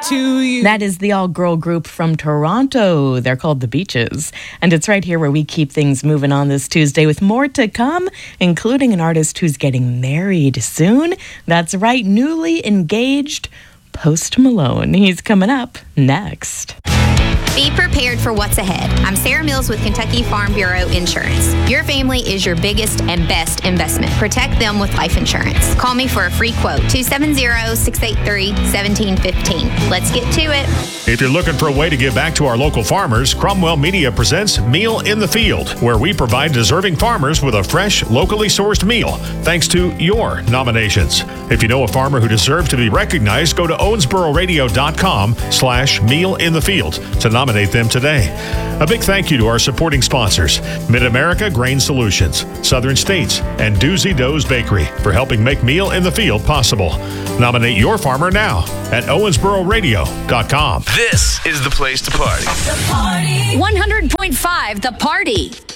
to you. That is the all-girl group from Toronto. They're called The Beaches. And it's right here where we keep things moving on this Tuesday with more to come, including an artist who's getting married soon. That's right, newly engaged Post Malone. He's coming up next. Be prepared for what's ahead. I'm Sarah Mills with Kentucky Farm Bureau Insurance. Your family is your biggest and best investment. Protect them with life insurance. Call me for a free quote, 270-683-1715. Let's get to it. If you're looking for a way to give back to our local farmers, Cromwell Media presents Meal in the Field, where we provide deserving farmers with a fresh, locally sourced meal, thanks to your nominations. If you know a farmer who deserves to be recognized, go to owensbororadio.com/mealinthefield to nominate them today. A big thank you to our supporting sponsors, Mid-America Grain Solutions, Southern States, and Doozy Doe's Bakery for helping make Meal in the Field possible. Nominate your farmer now at owensbororadio.com. This is the place to party. The Party. 100.5 The Party.